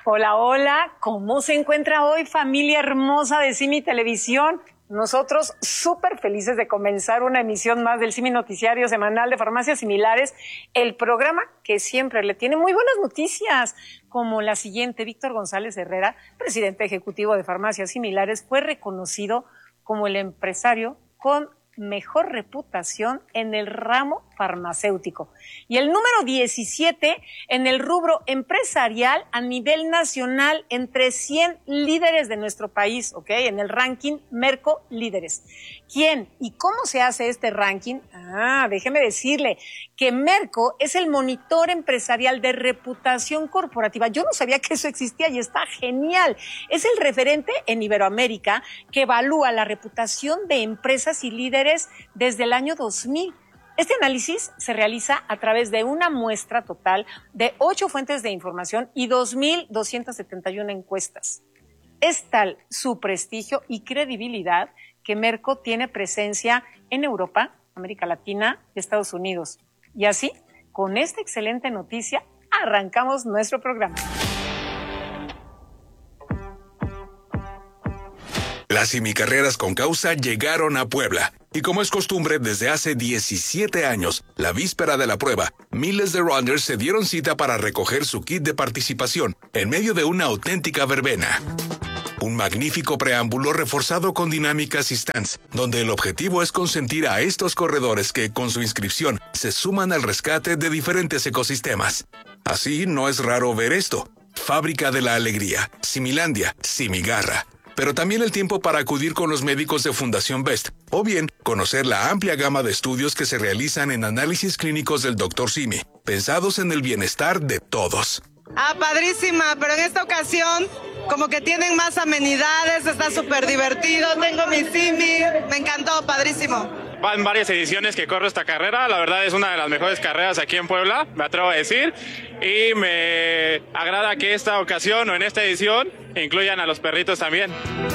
Hola, hola, ¿cómo se encuentra hoy, familia hermosa de Simi Televisión? Nosotros súper felices de comenzar una emisión más del Simi Noticiario Semanal de Farmacias Similares, el programa que siempre le tiene muy buenas noticias, como la siguiente. Víctor González Herrera, presidente ejecutivo de Farmacias Similares, fue reconocido como el empresario con mejor reputación en el ramo farmacéutico y el número 17 en el rubro empresarial a nivel nacional entre 100 líderes de nuestro país, ¿ok? En el ranking Merco Líderes. ¿Quién y cómo se hace este ranking? Déjeme decirle que Merco es el monitor empresarial de reputación corporativa. Yo no sabía que eso existía y está genial. Es el referente en Iberoamérica que evalúa la reputación de empresas y líderes desde el año 2000. Este análisis se realiza a través de una muestra total de 8 fuentes de información y 2,271 encuestas. Es tal su prestigio y credibilidad que Merco tiene presencia en Europa, América Latina y Estados Unidos. Y así, con esta excelente noticia, arrancamos nuestro programa. Las semicarreras con causa llegaron a Puebla. Y como es costumbre, desde hace 17 años, la víspera de la prueba, miles de runners se dieron cita para recoger su kit de participación en medio de una auténtica verbena. Un magnífico preámbulo reforzado con dinámicas y stands, donde el objetivo es consentir a estos corredores que, con su inscripción, se suman al rescate de diferentes ecosistemas. Así, no es raro ver esto. Fábrica de la Alegría, Similandia, Simigarra. Pero también el tiempo para acudir con los médicos de Fundación Best, o bien conocer la amplia gama de estudios que se realizan en análisis clínicos del Dr. Simi, pensados en el bienestar de todos. Padrísima, pero en esta ocasión como que tienen más amenidades, está súper divertido, tengo mi Simi, me encantó, padrísimo. Van varias ediciones que corro esta carrera, la verdad es una de las mejores carreras aquí en Puebla, me atrevo a decir, y me agrada que esta ocasión o en esta edición incluyan a los perritos también.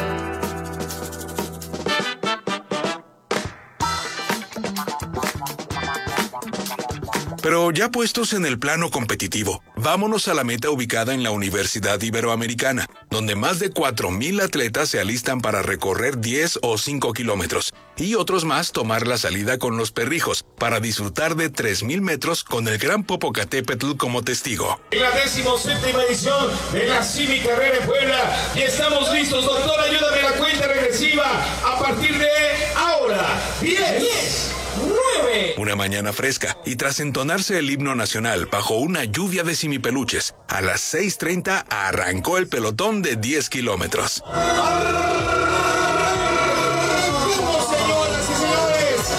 Pero ya puestos en el plano competitivo, vámonos a la meta ubicada en la Universidad Iberoamericana, donde más de 4,000 atletas se alistan para recorrer 10 o 5 kilómetros, y otros más tomar la salida con los perrijos para disfrutar de 3,000 metros con el Gran Popocatépetl como testigo. En la 17ª edición de la Simi Carrera en Puebla, y estamos listos, doctor, ayúdame a la cuenta regresiva a partir de ahora. 10, 9. Una mañana fresca y tras entonarse el himno nacional bajo una lluvia de simipeluches, a las 6:30 arrancó el pelotón de 10 kilómetros. ¡Arranca!